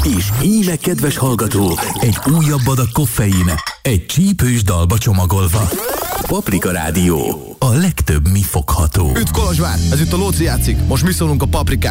És íme, kedves hallgató, egy újabb adag koffein, egy csípős dalba csomagolva. Paprika Rádió. A legtöbb mi fogható. Üdv Kolozsvár! Ez itt a Lóci játszik. Most mi szólunk a Paprikán.